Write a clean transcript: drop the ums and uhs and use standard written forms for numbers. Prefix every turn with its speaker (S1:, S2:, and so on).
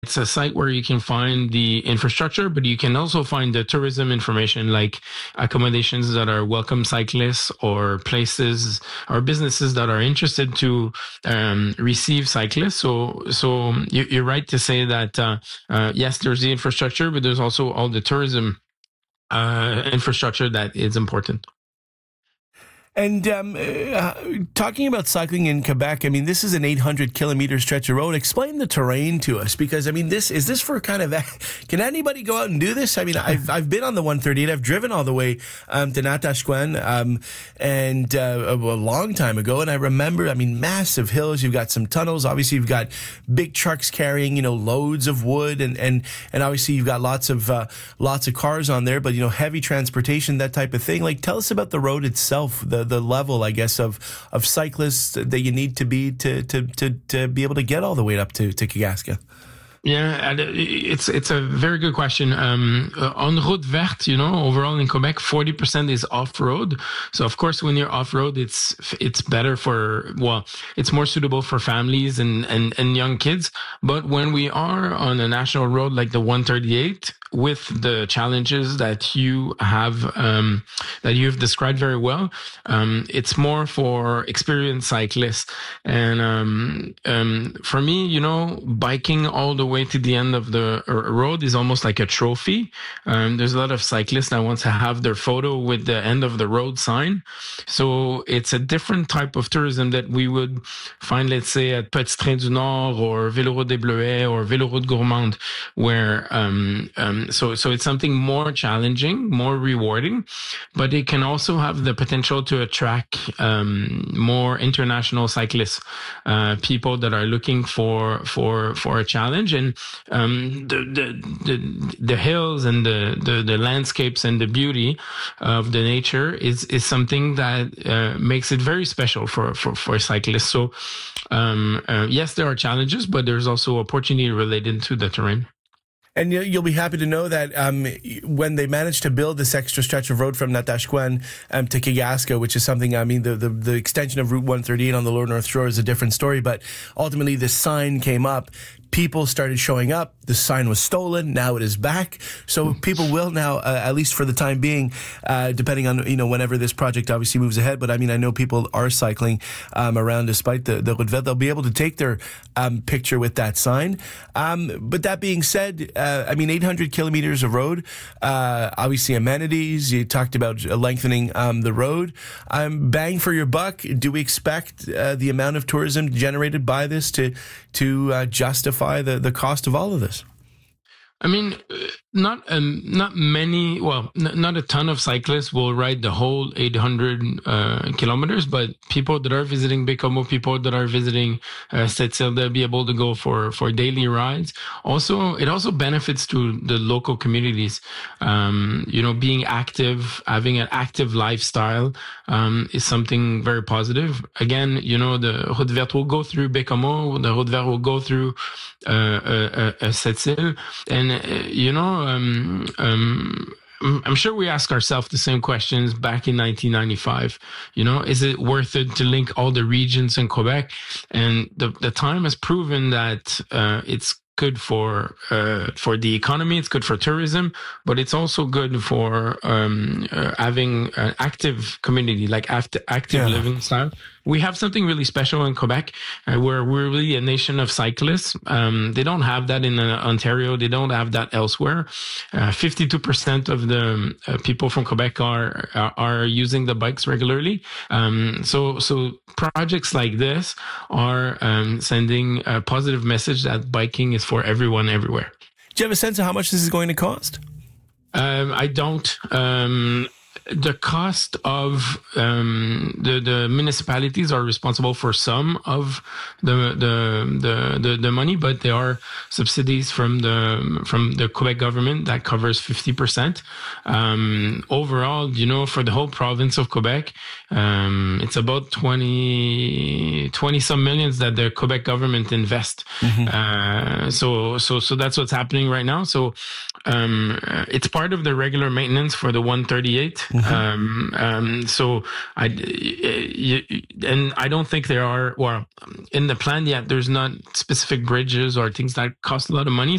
S1: It's a site where you can find the infrastructure, but you can also find the tourism information, like accommodations that are welcome cyclists, or places or businesses that are interested to receive cyclists. So you're right to say that yes, there's the infrastructure, but there's also all the tourism infrastructure that is important.
S2: And talking about cycling in Quebec, I mean, this is an 800-kilometer stretch of road. Explain the terrain to us, because I mean, is this for kind of, can anybody go out and do this? I mean, I've been on the 138. I've driven all the way to Natashquan, and a long time ago. And I remember, I mean, massive hills. You've got some tunnels. Obviously, you've got big trucks carrying, loads of wood, and obviously you've got lots of cars on there. But heavy transportation, that type of thing. Like, tell us about the road itself, the level, I guess, of cyclists that you need to be to be able to get all the way up to Kagasca.
S1: Yeah, it's a very good question. On route verte, overall in Quebec, 40% is off-road. So of course, when you're off-road, it's better it's more suitable for families and young kids. But when we are on a national road like the 138, with the challenges that you have, that you've described very well, it's more for experienced cyclists. And for me, biking all the way to the end of the road is almost like a trophy. There's a lot of cyclists that want to have their photo with the end of the road sign. So it's a different type of tourism that we would find, let's say, at Petit Train du Nord or Véloroute des Bleuets or Véloroute Gourmande, where so it's something more challenging, more rewarding, but it can also have the potential to attract more international cyclists, people that are looking for a challenge. And the hills and the landscapes and the beauty of the nature is something that makes it very special for cyclists. So yes, there are challenges, but there's also opportunity related to the terrain.
S2: And you'll be happy to know that when they managed to build this extra stretch of road from Natashquan to Kagasca, which is something, I mean, the extension of Route 138 on the Lower North Shore is a different story, but ultimately this sign came up. People started showing up. The sign was stolen. Now it is back. So people will now, at least for the time being, depending on, whenever this project obviously moves ahead. But I mean, I know people are cycling around despite the route verte. They'll be able to take their picture with that sign. But that being said, 800 kilometers of road, obviously amenities. You talked about lengthening the road. Bang for your buck. Do we expect the amount of tourism generated by this to justify the cost of all of this?
S1: I mean, not many, not a ton of cyclists will ride the whole 800 kilometers, but people that are visiting Bécomo, people that are visiting Sept-Îles, they'll be able to go for daily rides. Also, it also benefits to the local communities. Being active, having an active lifestyle is something very positive. Again, the route verte will go through Bécomo, the route verte will go through Sept-Îles, and I'm sure we ask ourselves the same questions back in 1995. Is it worth it to link all the regions in Quebec? And the time has proven that it's good for the economy. It's good for tourism, but it's also good for having an active community, like active living style. We have something really special in Quebec. We're really a nation of cyclists. They don't have that in Ontario. They don't have that elsewhere. 52% of the people from Quebec are using the bikes regularly. So projects like this are sending a positive message that biking is for everyone, everywhere.
S2: Do you have a sense of how much this is going to cost?
S1: I don't. The cost of the municipalities are responsible for some of the money, but there are subsidies from the Quebec government that covers 50%. Overall, for the whole province of Quebec, it's about 20 some millions that the Quebec government invest. So that's what's happening right now. So It's part of the regular maintenance for the 138. So I don't think there are, well, in the plan yet, there's not specific bridges or things that cost a lot of money.